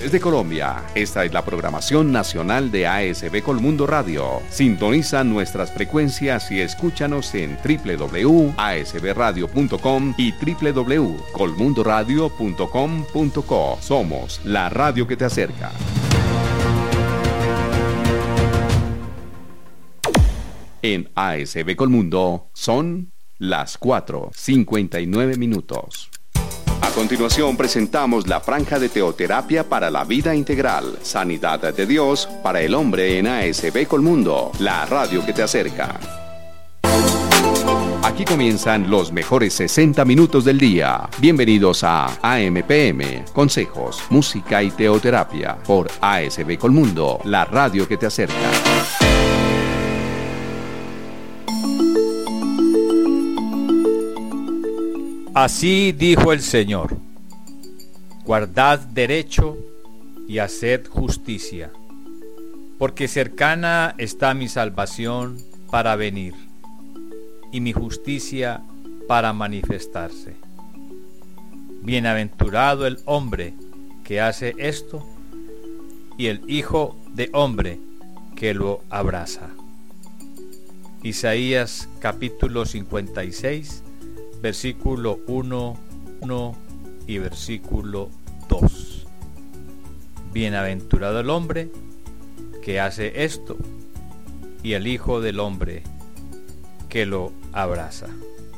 Desde Colombia, esta es la programación nacional de ASB Colmundo Radio. Sintoniza nuestras frecuencias y escúchanos en www.asbradio.com y www.colmundoradio.com.co. Somos la radio que te acerca. En ASB Colmundo son las 4:59. A continuación presentamos la franja de teoterapia para la vida integral, sanidad de Dios para el hombre en ASB Colmundo, la radio que te acerca. Aquí comienzan los mejores 60 minutos del día. Bienvenidos a AMPM, consejos, música y teoterapia por ASB Colmundo, la radio que te acerca. Así dijo el Señor: guardad derecho y haced justicia, porque cercana está mi salvación para venir, y mi justicia para manifestarse. Bienaventurado el hombre que hace esto, y el Hijo de hombre que lo abraza. Isaías capítulo 56, versículo 1 y versículo 2. Bienaventurado el hombre que hace esto, y el Hijo del hombre que lo abraza.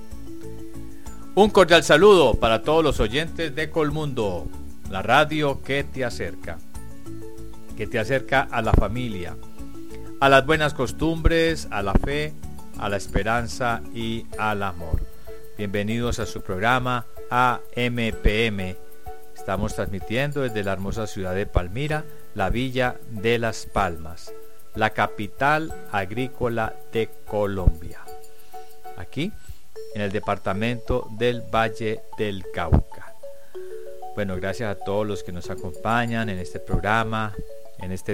Un cordial saludo para todos los oyentes de Colmundo, la radio que te acerca a la familia, a las buenas costumbres, a la fe, a la esperanza y al amor. Bienvenidos a su programa AMPM. Estamos transmitiendo desde la hermosa ciudad de Palmira, la Villa de Las Palmas, la capital agrícola de Colombia, aquí en el departamento del Valle del Cauca. Bueno, gracias a todos los que nos acompañan en este programa, en este